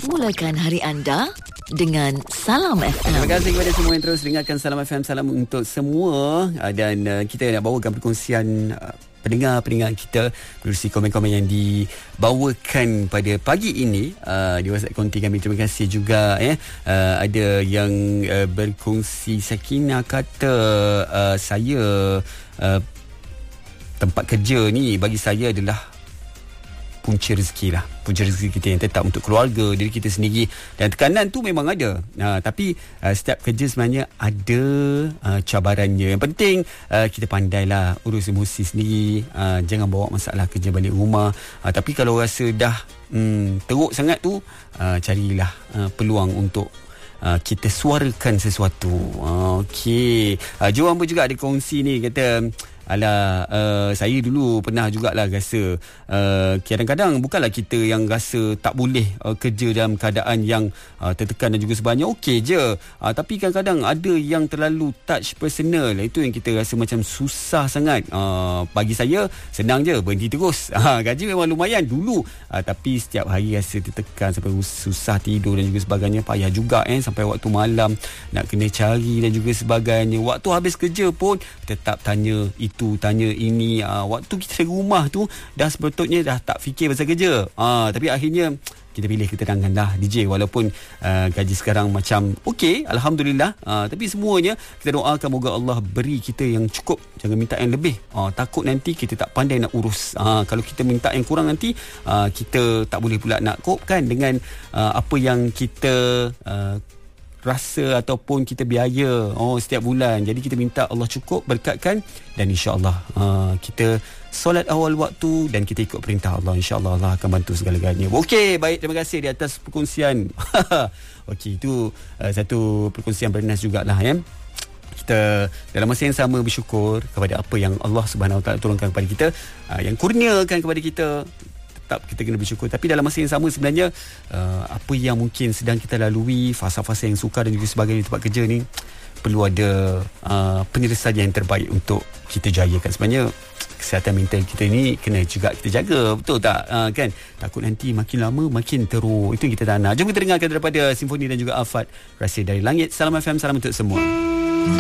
Mulakan hari anda dengan Salam FM. Terima kasih kepada semua yang terus dengarkan Salam FM. Salam untuk semua. Dan kita nak bawakan perkongsian pendengar-pendengar kita melalui komen-komen yang dibawakan pada pagi ini di WhatsApp konti kami. Terima kasih juga ada yang berkongsi. Sakinah kata saya tempat kerja ni bagi saya adalah punca rezeki lah. Punca rezeki kita yang tetap untuk keluarga, diri kita sendiri. Dan tekanan tu memang ada. Tapi setiap kerja sebenarnya ada cabarannya. Yang penting kita pandailah urus emosi sendiri. Jangan bawa masalah kerja balik rumah. Tapi kalau rasa dah teruk sangat tu, carilah peluang untuk kita suarakan sesuatu. Okey. Johan pun juga ada kongsi ni, kata saya dulu pernah jugalah rasa kadang-kadang bukanlah kita yang rasa tak boleh kerja dalam keadaan yang tertekan dan juga sebagainya, okey je, tapi kadang-kadang ada yang terlalu touch personal, itu yang kita rasa macam susah sangat. Bagi saya senang je, berhenti terus. Gaji memang lumayan dulu, tapi setiap hari rasa tertekan sampai susah tidur dan juga sebagainya. Payah juga sampai waktu malam nak kena cari dan juga sebagainya. Waktu habis kerja pun tetap tanya itu, tanya ini. Waktu kita di rumah tu dah sepatutnya dah tak fikir pasal kerja, tapi akhirnya kita pilih ketenangan lah DJ. Walaupun gaji sekarang macam okey, Alhamdulillah, tapi semuanya kita doakan moga Allah beri kita yang cukup. Jangan minta yang lebih, takut nanti kita tak pandai nak urus. Kalau kita minta yang kurang nanti kita tak boleh pula nak cope kan dengan apa yang kita rasa ataupun kita biaya setiap bulan. Jadi kita minta Allah cukup berkatkan, dan insya-Allah kita solat awal waktu dan kita ikut perintah Allah, insya-Allah Allah akan bantu segala-galanya. Okey, baik, terima kasih di atas perkongsian. Okey, itu satu perkongsian bernas jugalah kita dalam masa yang sama bersyukur kepada apa yang Allah Subhanahu Wa Taala turunkan kepada kita, yang kurniakan kepada kita. Tetap kita kena bersyukur. Tapi dalam masa yang sama sebenarnya apa yang mungkin sedang kita lalui, fasa-fasa yang sukar dan juga sebagainya di tempat kerja ni, perlu ada penyelesaian yang terbaik untuk kita jayakan. Sebenarnya kesihatan mental kita ni kena juga kita jaga, betul tak? Kan takut nanti makin lama makin teruk. Itu yang kita tak nak. Jom kita dengarkan daripada Simfoni dan juga Afat, Rahsia dari Langit. Salam FM, salam untuk semua.